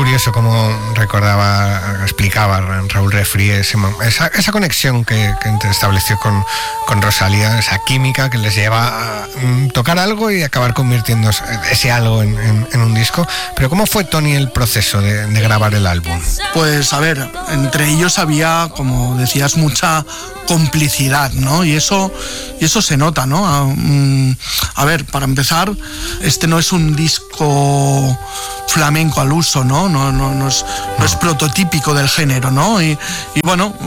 curioso cómo explicaba Raúl Refri esa conexión que estableció con Rosalía, esa química que les lleva a tocar algo y acabar convirtiéndose ese algo en un disco. Pero ¿cómo fue, Toni, el proceso de grabar el álbum? Pues a ver, entre ellos había, como decías, mucha complicidad, ¿no? Y eso se nota, ¿no? A ver, para empezar, este no es un disco flamenco al uso, ¿no? No es prototípico del género, ¿no? Y bueno,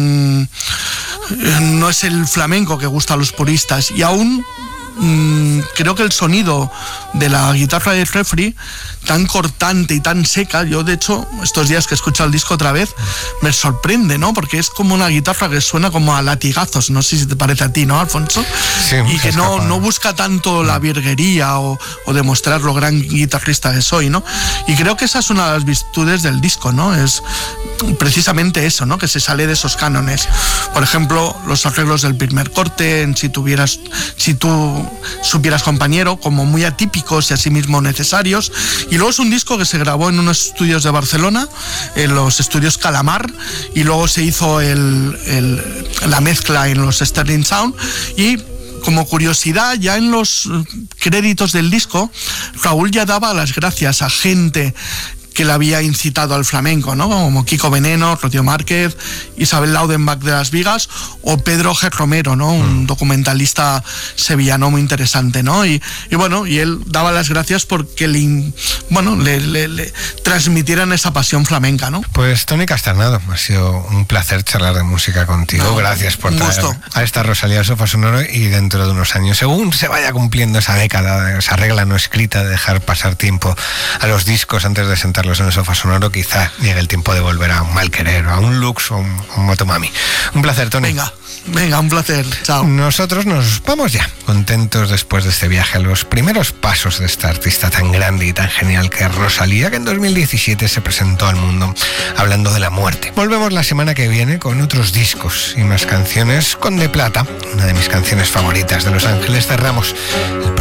no es el flamenco que gusta a los puristas, y aún creo que el sonido de la guitarra de Refri, tan cortante y tan seca, yo de hecho estos días que escucho el disco otra vez me sorprende, ¿no? Porque es como una guitarra que suena como a latigazos, no sé si te parece a ti, ¿no, Alfonso? Sí, y que no busca tanto la virguería o demostrar lo gran guitarrista que soy, ¿no? Y creo que esa es una de las virtudes del disco, ¿no? Es precisamente eso, ¿no? Que se sale de esos cánones. Por ejemplo, los arreglos del primer corte, en Si tú supieras, compañero, como muy atípicos y asimismo necesarios. Y luego es un disco que se grabó en unos estudios de Barcelona, en los estudios Calamar, y luego se hizo la mezcla en los Sterling Sound. Y como curiosidad, ya en los créditos del disco, Raúl ya daba las gracias a gente que le había incitado al flamenco, ¿no? Como Kiko Veneno, Rocío Márquez, Isabel Laudenbach de Las Vigas o Pedro G. Romero, ¿no? Un documentalista sevillano muy interesante, ¿no? Y bueno, y él daba las gracias porque le transmitieran esa pasión flamenca, ¿no? Pues Toni Casternado, ha sido un placer charlar de música contigo. Gracias por traer a esta Rosalía al Sofá Sonoro, y dentro de unos años, según se vaya cumpliendo esa década, esa regla no escrita de dejar pasar tiempo a los discos antes de sentarlos en el Sofá Sonoro, quizá llegue el tiempo de volver a un Malquerer, a un Lux o un Motomami. Un placer, Toni. Venga, un placer. Chao. Nosotros nos vamos ya, contentos después de este viaje a los primeros pasos de esta artista tan grande y tan genial que es Rosalía, que en 2017 se presentó al mundo hablando de la muerte. Volvemos la semana que viene con otros discos y más canciones, con De Plata, una de mis canciones favoritas de Los Ángeles de Ramos.